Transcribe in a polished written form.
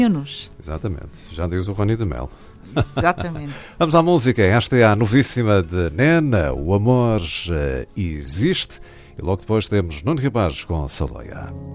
Menos. Exatamente, já diz o Rony de Mel. Exatamente. Vamos à música, esta é a novíssima de Nena, O Amor Existe, e logo depois temos Nuno Ribeiros com Saleia.